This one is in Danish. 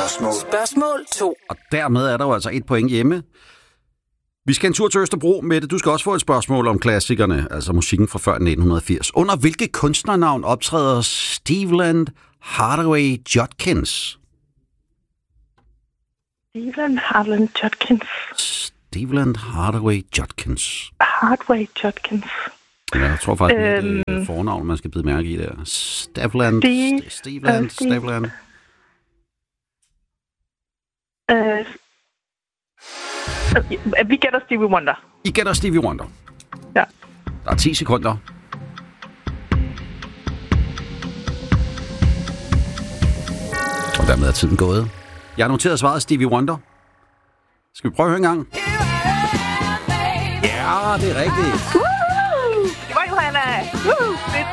Spørgsmål 2. Og dermed er der jo altså 1 point hjemme. Vi skal en tur til Østerbro, Mette. Du skal også få et spørgsmål om klassikerne, altså musikken fra før 1980. Under hvilket kunstnernavn optræder Steveland Hardaway Judkins? Steveland Hardaway Judkins. Steveland Hardaway Judkins. Hardaway Judkins. Ja, jeg tror faktisk, det er fornavn, man skal bide mærke i der. Steveland. Vi gætter Stevie Wonder. I gætter Stevie Wonder. Ja. Der er 10 sekunder. Og dermed er tiden gået. Jeg har noteret svaret Stevie Wonder. Skal vi prøve en gang? Ja, det er rigtigt. Det var Johanna.